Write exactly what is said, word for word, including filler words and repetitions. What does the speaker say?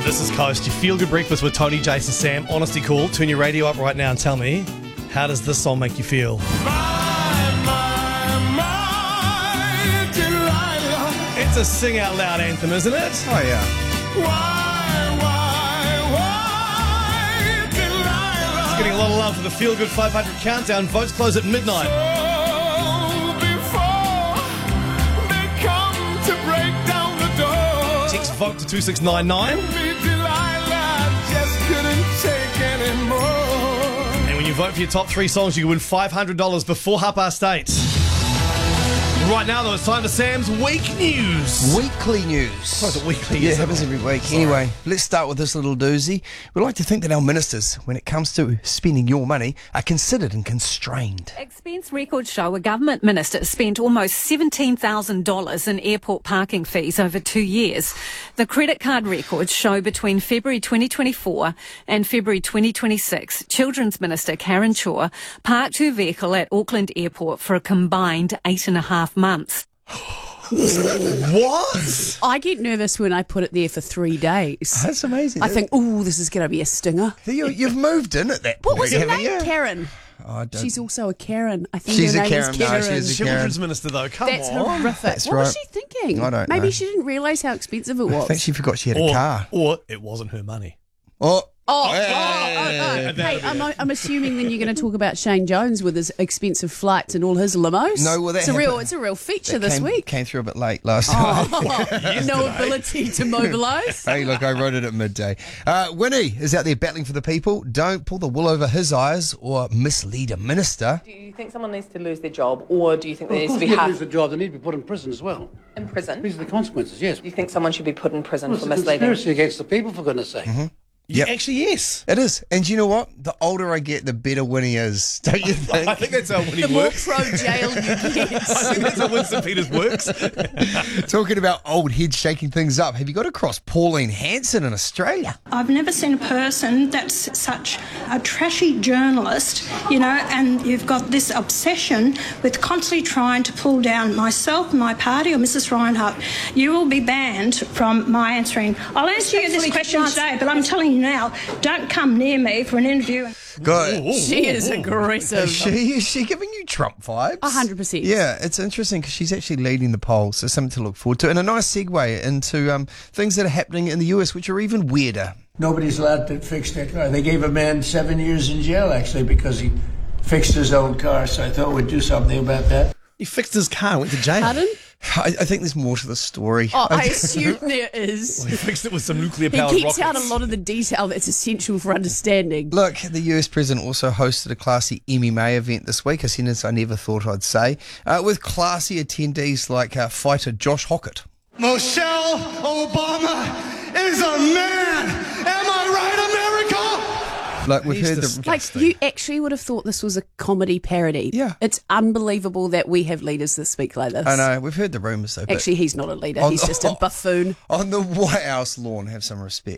This is Coast. You feel good breakfast with Tony, Jason, Sam. Honesty call. Turn your radio up right now and tell me, how does this song make you feel? My, my, my Delilah. It's a sing out loud anthem, isn't it? Oh, yeah. Why, why, why Delilah? It's getting a lot of love for the Feel Good five hundred countdown. Votes close at midnight. So before they come to break down the door, Text vote to two six nine nine. Delilah just couldn't take anymore. And when you vote for your top three songs, you can win five hundred dollars before half past eight. Right now, though, it's time for Sam's Week News. Weekly news. Oh, is it weekly? Yeah, Is it it? happens every week. Sorry. Anyway, let's start with this little doozy. We like to think that our ministers, when it comes to spending your money, are considered and constrained. Expense records show a government minister spent almost seventeen thousand dollars in airport parking fees over two years. The credit card records show between February twenty twenty-four and February twenty twenty-six, Children's Minister Karen Chor parked her vehicle at Auckland Airport for a combined eight and a half months. What? I get nervous when I put it there for three days. That's amazing. I think, oh, this is going to be a stinger. You, you've moved in at that point. What was her haven't name? you? Karen. Oh, I don't- She's also a Karen. I think She's her a name Karen. is No, Karen. she's a Children's Minister, though. Come That's on. horrific. That's what right. was she thinking? I don't Maybe know. she didn't realise how expensive it was. I think she forgot she had a Or, car. or it wasn't her money. Oh, Oh, Hey. oh, oh, oh. Hey, I'm, I'm assuming then you're going to talk about Shane Jones with his expensive flights and all his limos. No, well, that it's a real, happened- it's a real feature that this came, week. came through a bit late last night. Oh, no ability to mobilise. Hey, look, I wrote it at midday. Uh, Winnie is out there battling for the people. Don't pull the wool over his eyes or mislead a minister. Do you think someone needs to lose their job, or do you think there Well, of needs to course, be they half lose the job. They need to be put in prison as well. in prison? These are the consequences. Yes. Do you think someone should be put in prison Well, for it's a misleading? conspiracy against the people, for goodness' sake. Yep. Yeah, actually, yes. It is. And you know what? The older I get, the better Winnie is. Don't you think? I think that's how Winnie The more works. pro jail you get. I think that's how Winston Peters works. Talking about old heads shaking things up, have you got across Pauline Hanson in Australia? I've never seen a person that's such a trashy journalist, you know, and you've got this obsession with constantly trying to pull down myself, my party, or Missus Reinhardt. You will be banned from my answering. I'll answer you this question today, but I'm telling you now, don't come near me for an interview. Good. She is aggressive. Is she, is she giving you Trump vibes? A hundred percent. Yeah, it's interesting because she's actually leading the polls, so something to look forward to. And a nice segue into um, things that are happening in the U S, which are even weirder. Nobody's allowed to fix their car. They gave a man seven years in jail, actually, because he fixed his own car, so I thought we'd do something about that. He fixed his car, went to jail. Pardon? I, I think there's more to the story. Oh, I assume there is. He fixed it with some nuclear He powered keeps rockets. out a lot of the detail that's essential for understanding. Look, the U S president also hosted a classy M M A event this week, a sentence I never thought I'd say, uh, with classy attendees like uh, fighter Josh Hockett. Michelle Obama is a man. Am I right, America? Like, we've He's heard the... disgusting. Like, you actually would have thought this was a comedy parody. Yeah. It's unbelievable that we have leaders that speak like this. I know, we've heard the rumours though. But Actually, he's not a leader. On He's the- just a buffoon. on the White House lawn, have some respect.